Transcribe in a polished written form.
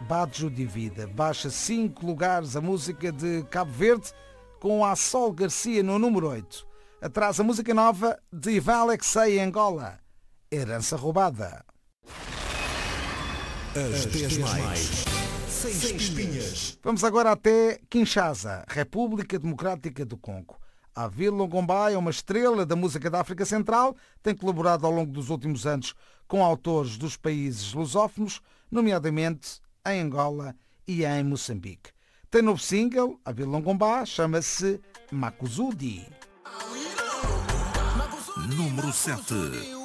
Bajo de Vida. Baixa 5 lugares a música de Cabo Verde com a Sol Garcia no número 8. Atrás a música nova de Ivan Alexei Angola. Herança Roubada. As 10 mais. Sem espinhas. Vamos agora até Kinshasa, República Democrática do Congo. Avile Longomba é uma estrela da música da África Central, tem colaborado ao longo dos últimos anos com autores dos países lusófonos, nomeadamente em Angola e em Moçambique. Tem novo single, Avile Longomba, chama-se Makuzudi. Número 7.